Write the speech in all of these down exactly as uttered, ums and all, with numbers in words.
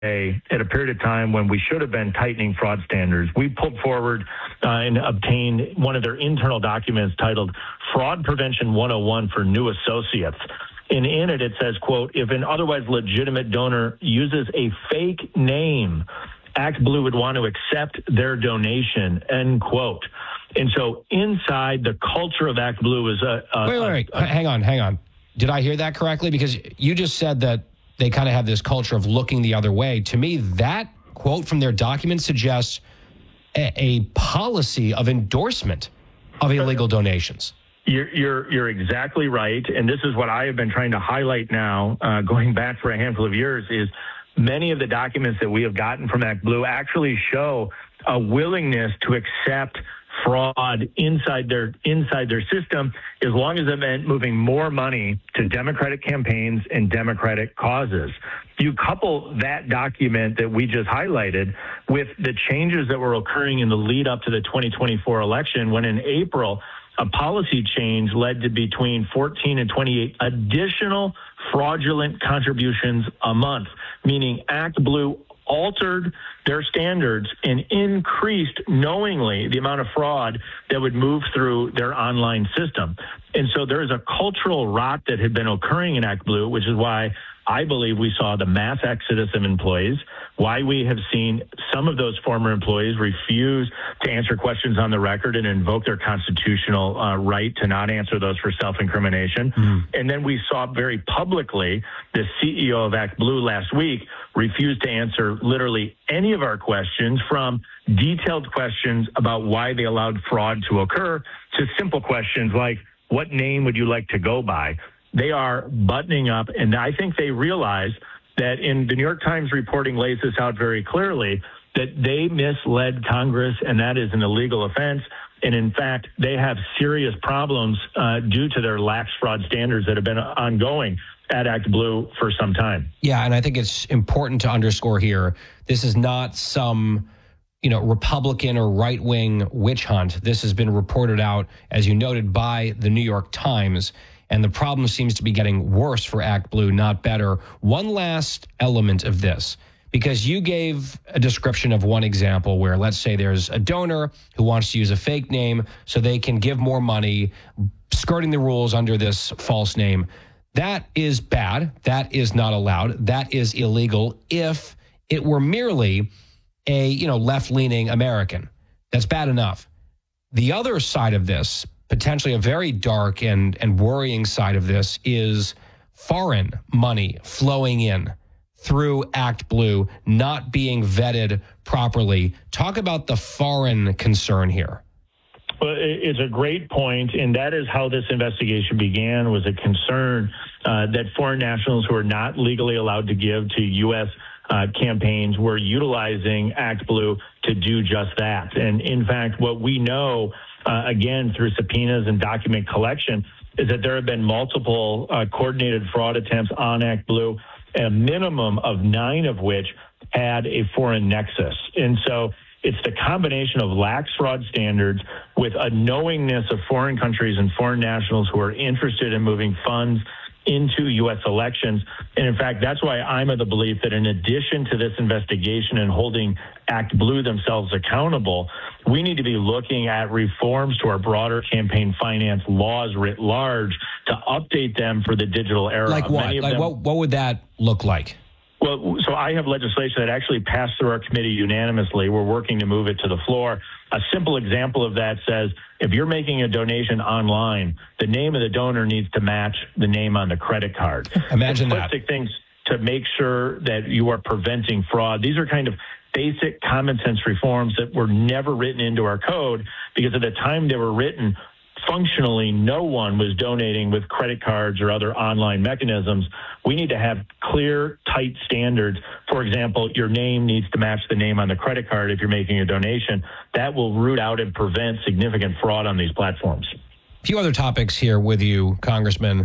at a period of time when we should have been tightening fraud standards. We pulled forward uh, and obtained one of their internal documents titled Fraud Prevention one oh one for New Associates. And in it, it says, quote, if an otherwise legitimate donor uses a fake name, ActBlue would want to accept their donation, end quote. And so inside the culture of ActBlue is a... a wait, wait, wait. A, a, hang on, hang on. Did I hear that correctly? Because you just said that they kind of have this culture of looking the other way. To me, that quote from their document suggests a, a policy of endorsement of illegal donations. You're, you're, you're exactly right. And this is what I have been trying to highlight now, uh, going back for a handful of years, is many of the documents that we have gotten from ActBlue actually show a willingness to accept fraud inside their inside their system, as long as it meant moving more money to Democratic campaigns and Democratic causes. You couple that document that we just highlighted with the changes that were occurring in the lead up to the twenty twenty-four election, when in April, a policy change led to between fourteen and twenty-eight additional fraudulent contributions a month, meaning ActBlue altered their standards and increased knowingly the amount of fraud that would move through their online system. And so there is a cultural rot that had been occurring in ActBlue, which is why I believe we saw the mass exodus of employees, why we have seen some of those former employees refuse to answer questions on the record and invoke their constitutional uh, right to not answer those for self-incrimination. Mm. And then we saw very publicly the C E O of ActBlue last week refuse to answer literally any of our questions, from detailed questions about why they allowed fraud to occur to simple questions like, what name would you like to go by? They are buttoning up, and I think they realize that, in the New York Times reporting lays this out very clearly, that they misled Congress, and that is an illegal offense. And in fact, they have serious problems uh, due to their lax fraud standards that have been ongoing at ActBlue for some time. Yeah, and I think it's important to underscore here, this is not some, you know, Republican or right-wing witch hunt. This has been reported out, as you noted, by the New York Times. And the problem seems to be getting worse for ActBlue, not better. One last element of this, because you gave a description of one example where, let's say there's a donor who wants to use a fake name so they can give more money, skirting the rules under this false name. That is bad. That is not allowed. That is illegal if it were merely a, you know, left-leaning American. That's bad enough. The other side of this, potentially a very dark and, and worrying side of this, is foreign money flowing in through ActBlue, not being vetted properly. Talk about the foreign concern here. Well, it's a great point, and that is how this investigation began, was a concern uh, that foreign nationals who are not legally allowed to give to U S uh, campaigns were utilizing ActBlue to do just that. And in fact, what we know, uh, again, through subpoenas and document collection, is that there have been multiple uh, coordinated fraud attempts on ActBlue, a minimum of nine of which had a foreign nexus. And so it's the combination of lax fraud standards with a knowingness of foreign countries and foreign nationals who are interested in moving funds into U S elections. And in fact, that's why I'm of the belief that in addition to this investigation and holding ActBlue themselves accountable, we need to be looking at reforms to our broader campaign finance laws writ large to update them for the digital era. Like what? Like them, what, what would that look like? Well, so I have legislation that actually passed through our committee unanimously. We're working to move it to the floor. A simple example of that says, if you're making a donation online, the name of the donor needs to match the name on the credit card. Imagine that. Simplistic things to make sure that you are preventing fraud. These are kind of basic common sense reforms that were never written into our code, because at the time they were written, functionally, no one was donating with credit cards or other online mechanisms. We need to have clear, tight standards. For example, your name needs to match the name on the credit card if you're making a donation. That will root out and prevent significant fraud on these platforms. A few other topics here with you, Congressman.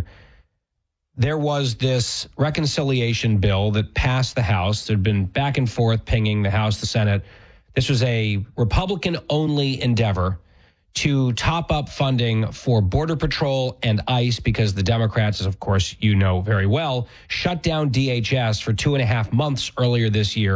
There was this reconciliation bill that passed the House. There had been back and forth pinging the House, the Senate. This was a Republican-only endeavor to top up funding for Border Patrol and ICE because the Democrats, as of course you know very well, shut down D H S for two and a half months earlier this year.